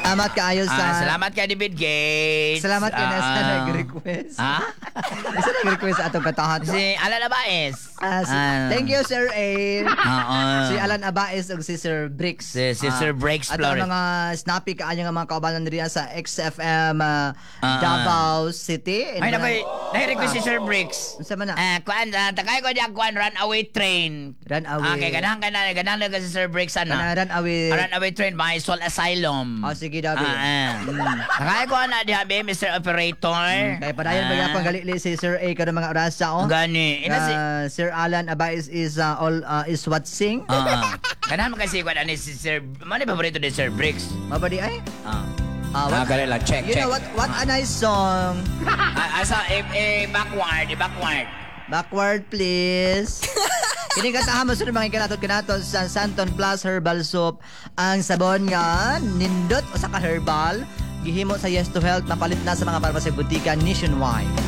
Salamat kaayo sa... Salamat kay David Gates. Salamat ka na sa nag-request. Ha? Isa nag-request sa atong katahan. Si Alan Abaez. Thank you, Sir A. Si Si Alan Abaez ug si Sir Bricks. Si Sir Bricks At Flores. ang mga snappy kaayo nga mga kaubalan diriya sa XFM Davao City. Ay, na-request si Sir Bricks. Unsa man na? Takay ko diyan kuan runaway train. Runaway. Okay, ganahan ka si Sir Bricks Run away. Runaway train by Soul Asylum. Oh, sige dabi. Takay ko na diha be Mr. Operator. Kaya padayon ba pang galili si Sir A kada mga oras sa Gani. Ina si Sir Alan Abaez is what sing. Ganahan mo kasi kuan ani si Sir, man paborito ni Sir Bricks. Mabadi ay. What? Lang, check. You know what a nice song. Asa backward. Backward please. Kini kasama sa mga kanatot sa Santon Plus Herbal Soap ang sabon nga nindot usa ka herbal gihimo sa Yes to Health na palit na sa mga parmasy butika nationwide.